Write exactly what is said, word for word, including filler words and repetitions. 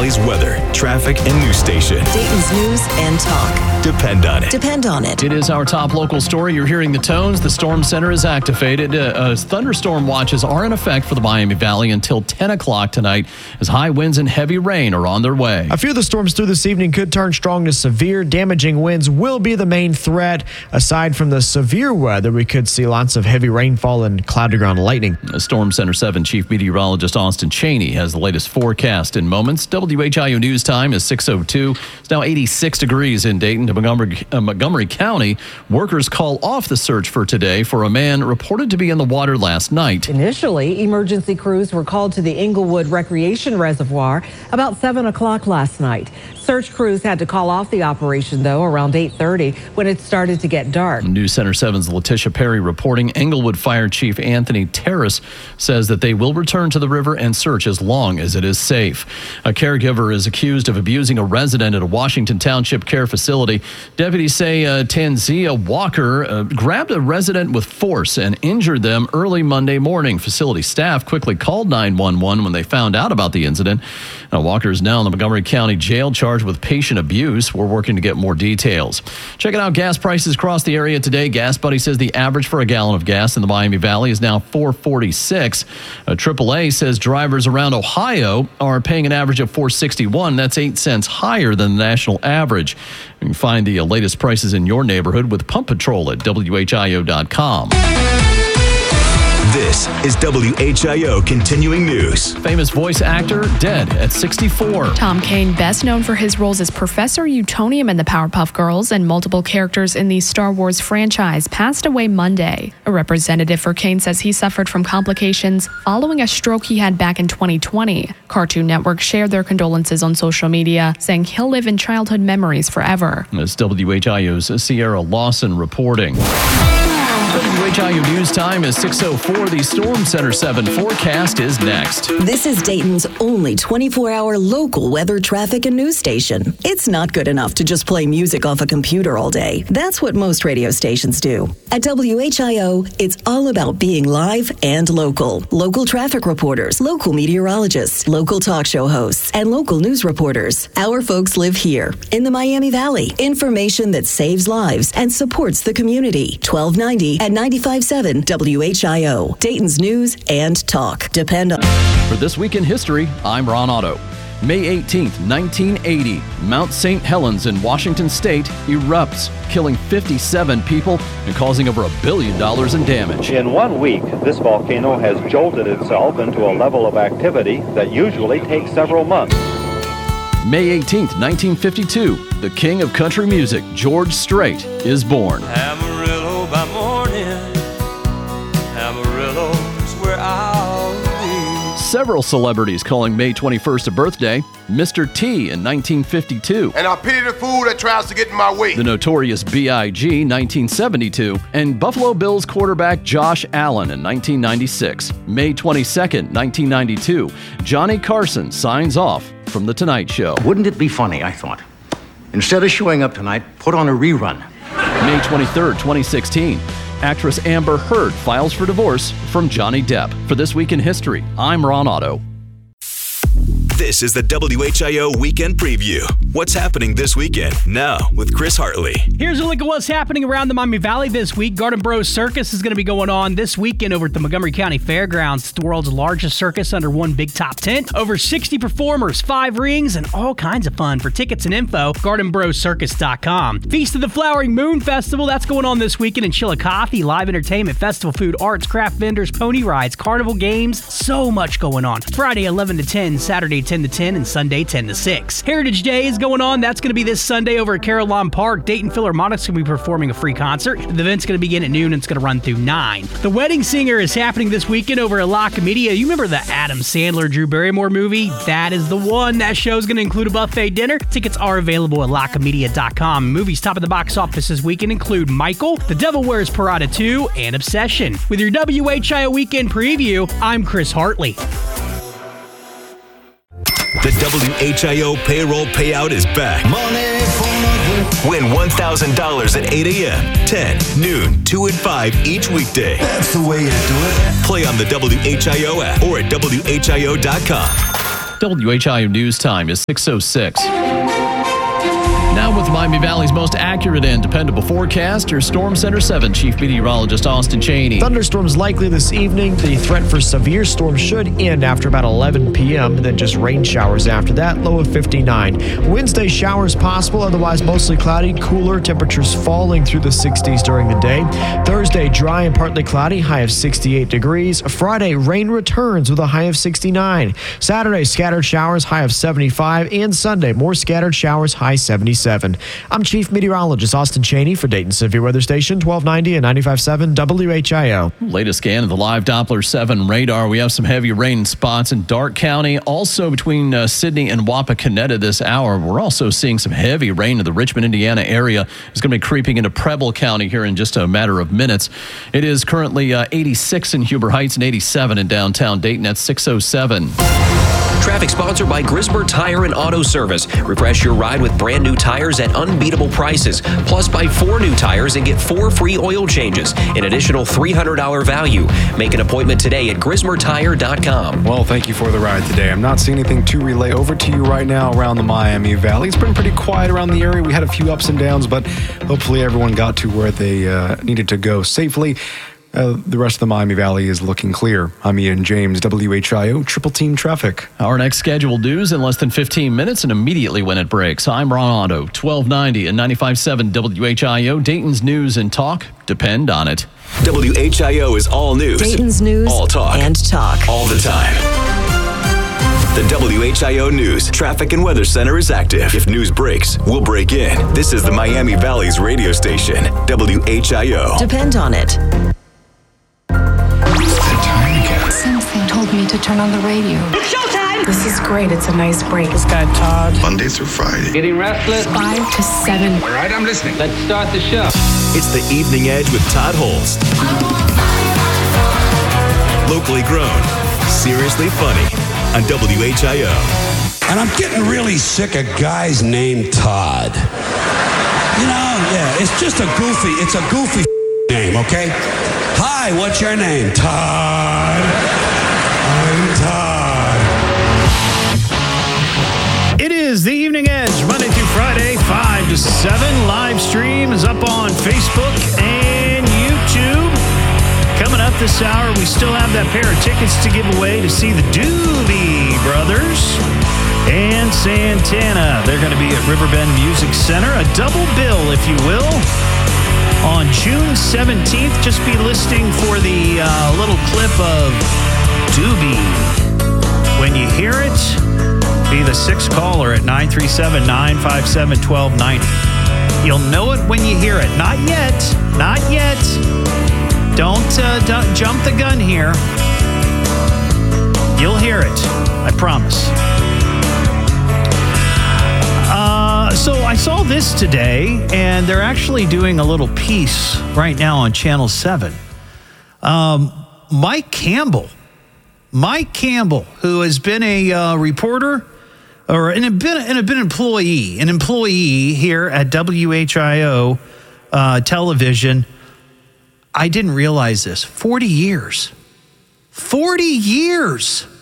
Valley's weather, traffic, and news station. Dayton's News and Talk. Depend on it. Depend on it. It is our top local story. You're hearing the tones. The Storm Center is activated. Uh, uh, thunderstorm watches are in effect for the Miami Valley until ten o'clock tonight as high winds and heavy rain are on their way. A few of the storms through this evening could turn strong to severe. Damaging winds will be the main threat. Aside from the severe weather, we could see lots of heavy rainfall and cloud-to-ground lightning. The Storm Center seven Chief Meteorologist Austin Cheney has the latest forecast in moments. W H I O News time is six oh two. It's now eighty-six degrees in Dayton to Montgomery, uh, Montgomery County. Workers call off the search for today for a man reported to be in the water last night. Initially, emergency crews were called to the Englewood Recreation Reservoir about seven o'clock last night. Search crews had to call off the operation, though, around eight thirty when it started to get dark. News Center seven's Letitia Perry reporting. Englewood Fire Chief Anthony Terrace says that they will return to the river and search as long as it is safe. A caregiver is accused of abusing a resident at a Washington Township care facility. Deputies say uh, Tanzia Walker uh, grabbed a resident with force and injured them early Monday morning. Facility staff quickly called nine one one when they found out about the incident. Now, Walker is now in the Montgomery County Jail charged with patient abuse. We're working to get more details. Checking out gas prices across the area today. Gas Buddy says the average for a gallon of gas in the Miami Valley is now four forty-six. Uh, triple A says drivers around Ohio are paying an average of four sixty-one. That's eight cents higher than the national average. You can find the uh, latest prices in your neighborhood with Pump Patrol at W H I O dot com. This is W H I O Continuing News. Famous voice actor dead at sixty-four. Tom Kane, best known for his roles as Professor Utonium in the Powerpuff Girls and multiple characters in the Star Wars franchise, passed away Monday. A representative for Kane says he suffered from complications following a stroke he had back in twenty twenty. Cartoon Network shared their condolences on social media, saying he'll live in childhood memories forever. This is W H I O's Sierra Lawson reporting. W H I O News time is six oh four. The Storm Center seven forecast is next. This is Dayton's only twenty-four hour local weather, traffic, and news station. It's not good enough to just play music off a computer all day. That's what most radio stations do. At W H I O, it's all about being live and local. Local traffic reporters, local meteorologists, local talk show hosts, and local news reporters. Our folks live here in the Miami Valley. Information that saves lives and supports the community. twelve ninety at ninety-five point seven W H I O, Dayton's News and Talk. Depend on. For This Week in History, I'm Ron Otto. May eighteenth, nineteen eighty, Mount Saint Helens in Washington State erupts, killing fifty-seven people and causing over a billion dollars in damage. In one week, this volcano has jolted itself into a level of activity that usually takes several months. May eighteenth, nineteen fifty-two, the king of country music, George Strait, is born. Amarillo by morning, Amarillo's where I'll be. Several celebrities calling May twenty-first a birthday. Mister T in nineteen fifty-two. And I pity the fool that tries to get in my way. The Notorious B I G nineteen seventy-two. And Buffalo Bills quarterback Josh Allen in nineteen ninety-six. May twenty-second, nineteen ninety-two. Johnny Carson signs off from The Tonight Show. Wouldn't it be funny, I thought, instead of showing up tonight, put on a rerun. May twenty-third, twenty sixteen. Actress Amber Heard files for divorce from Johnny Depp. For This Week in History, I'm Ron Otto. This is the W H I O Weekend Preview. What's happening this weekend? Now with Chris Hartley. Here's a look at what's happening around the Miami Valley this week. Garden Bros Circus is going to be going on this weekend over at the Montgomery County Fairgrounds. It's the world's largest circus under one big top tent. Over sixty performers, five rings, and all kinds of fun. For tickets and info, garden bros circus dot com. Feast of the Flowering Moon Festival, that's going on this weekend in Chillicothe. Live entertainment, festival food, arts, craft vendors, pony rides, carnival games, so much going on. Friday eleven to ten, Saturday ten to ten, and Sunday ten to six. Heritage Day is going on. That's going to be this Sunday over at Caroline Park. Dayton Philharmonic's going to be performing a free concert. The event's going to begin at noon and it's going to run through nine. The Wedding Singer is happening this weekend over at La Comedia. You remember the Adam Sandler, Drew Barrymore movie? That is the one. That show's going to include a buffet dinner. Tickets are available at la comedia dot com. Movies top of the box office this weekend include Michael, The Devil Wears Prada two, and Obsession. With your W H I O Weekend Preview, I'm Chris Hartley. The W H I O payroll payout is back. Money for Win one thousand dollars at eight a.m., ten, noon, two, and five each weekday. That's the way you do it. Play on the W H I O app or at W H I O dot com. W H I O News Time is six oh six. Now with Miami Valley's most accurate and dependable forecast, your Storm Center seven Chief Meteorologist Austin Cheney. Thunderstorms likely this evening. The threat for severe storms should end after about eleven p.m. Then just rain showers after that, low of fifty-nine. Wednesday, showers possible, otherwise mostly cloudy, cooler, temperatures falling through the sixties during the day. Thursday, dry and partly cloudy, high of sixty-eight degrees. Friday, rain returns with a high of sixty-nine. Saturday, scattered showers, high of seventy-five. And Sunday, more scattered showers, high seventy-seven. I'm Chief Meteorologist Austin Cheney for Dayton Severe Weather Station, twelve ninety and ninety-five point seven W H I O. Latest scan of the live Doppler seven radar. We have some heavy rain spots in Darke County, also between uh, Sidney and Wapakoneta this hour. We're also seeing some heavy rain in the Richmond, Indiana area. It's going to be creeping into Preble County here in just a matter of minutes. It is currently uh, eighty-six in Huber Heights and eighty-seven in downtown Dayton at six oh seven. Traffic sponsored by Grismer Tire and Auto Service. Refresh your ride with brand new tires at unbeatable prices. Plus, buy four new tires and get four free oil changes, an additional three hundred dollars value. Make an appointment today at grismer tire dot com. Well, thank you for the ride today. I'm not seeing anything to relay over to you right now around the Miami Valley. It's been pretty quiet around the area. We had a few ups and downs, but hopefully everyone got to where they uh, needed to go safely. Uh, the rest of the Miami Valley is looking clear. I'm Ian James, W H I O Triple Team Traffic. Our next scheduled news in less than fifteen minutes and immediately when it breaks. I'm Ron Otto, twelve ninety and ninety-five point seven W H I O. Dayton's news and talk depend on it. W H I O is all news. Dayton's news all talk. and talk. All the time. The W H I O News Traffic and Weather Center is active. If news breaks, we'll break in. This is the Miami Valley's radio station, W H I O. Depend on it. Something told me to turn on the radio. It's showtime! This is great. It's a nice break. This guy Todd. Monday through Friday. Getting restless? Five to seven. All right, I'm listening. Let's start the show. It's the Evening Edge with Todd Holst. Locally grown, seriously funny on W H I O. And I'm getting really sick of guys named Todd. You know, yeah, it's just a goofy, it's a goofy name, okay? Hi, what's your name? Todd. I'm Todd. It is the Evening Edge, Monday through Friday, five to seven. Live stream is up on Facebook and YouTube. Coming up this hour, we still have that pair of tickets to give away to see the Doobie Brothers and Santana. They're going to be at Riverbend Music Center, a double bill, if you will. On June seventeenth, just be listening for the uh, little clip of Doobie. When you hear it, be the sixth caller at nine three seven, nine five seven, one two nine zero. You'll know it when you hear it. Not yet. Not yet. Don't, uh, don't jump the gun here. You'll hear it. I promise. Uh, so I saw this today, and they're actually doing a little piece right now on Channel seven. Um, Mike Campbell, Mike Campbell, who has been a uh, reporter or an, an, an employee, an employee here at W H I O uh, television. I didn't realize this. forty years. forty years.